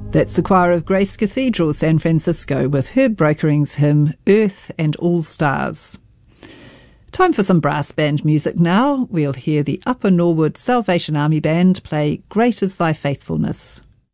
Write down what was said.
That's the choir of Grace Cathedral, San Francisco, with Herb Brokering's hymn, Earth and All Stars. Time for some brass band music now. We'll hear the Upper Norwood Salvation Army Band play Great is Thy Faithfulness.